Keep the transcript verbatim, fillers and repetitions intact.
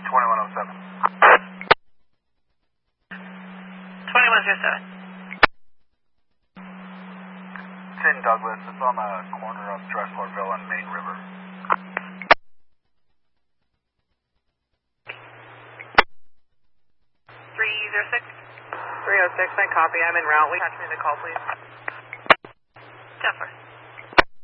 twenty-one oh seven. twenty-one oh seven. It's in Douglas. It's on the corner of Dresslerville and Main River. three oh six. three oh six, I copy. I'm en route. We catch me the call, please. ten four.